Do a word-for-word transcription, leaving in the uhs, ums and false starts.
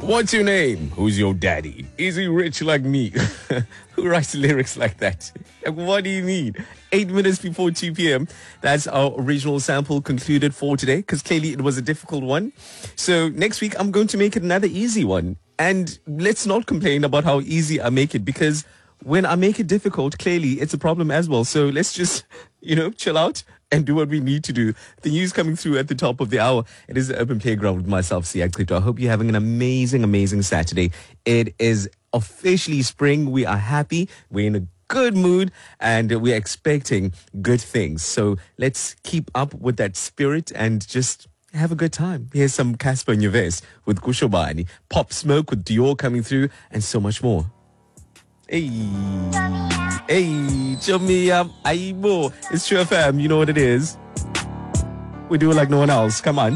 What's your name? Who's your daddy? Is he rich like me? Who writes lyrics like that? Like, what do you mean? Eight minutes before two p.m. That's our original sample concluded for today, because clearly it was a difficult one. So next week, I'm going to make it another easy one. And let's not complain about how easy I make it, because when I make it difficult, clearly it's a problem as well. So let's just, you know, chill out and do what we need to do. The news coming through at the top of the hour. It is the Urban Playground with myself, Siya Clito. I hope you're having an amazing, amazing Saturday. It is officially spring. We are happy. We're in a good mood and we're expecting good things. So let's keep up with that spirit and just have a good time. Here's some Casper Nyovest with Kushobani, Pop Smoke with Dior coming through, and so much more. Hey, hey, chummy up, aibo. It's True F M. You know what it is. We do it like no one else. Come on.